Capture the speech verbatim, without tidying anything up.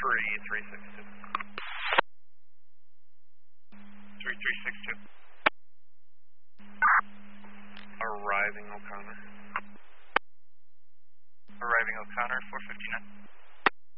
three three six two. three three six two. Arriving O'Connor. Arriving O'Connor, four fifty-nine.